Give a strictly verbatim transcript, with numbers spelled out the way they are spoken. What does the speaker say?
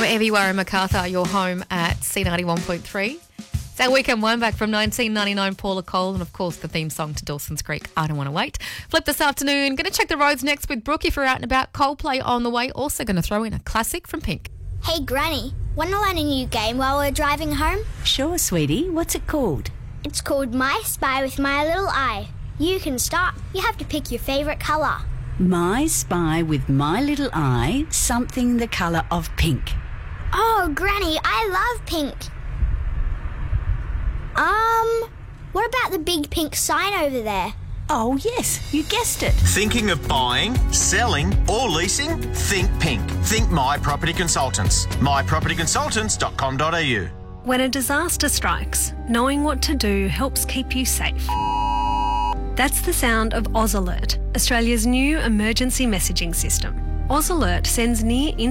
Wherever you are in Macarthur, you're home at C ninety-one point three. It's our weekend one back from nineteen ninety-nine, Paula Cole, and of course the theme song to Dawson's Creek, I Don't Want to Wait. Flip this afternoon, going to check the roads next with Brooke if you're out and about. Coldplay on the way, also going to throw in a classic from Pink. Hey Granny, want to learn a new game while we're driving home? Sure, sweetie. What's it called? It's called My Spy with My Little Eye. You can start. You have to pick your favourite colour. My Spy with My Little Eye, something the colour of pink. Oh, Granny, I love pink. Um, what about the big pink sign over there? Oh, yes, you guessed it. Thinking of buying, selling or leasing? Think Pink. Think My Property Consultants. my property consultants dot com dot a u. When a disaster strikes, knowing what to do helps keep you safe. That's the sound of Oz Alert, Australia's new emergency messaging system. Oz Alert sends near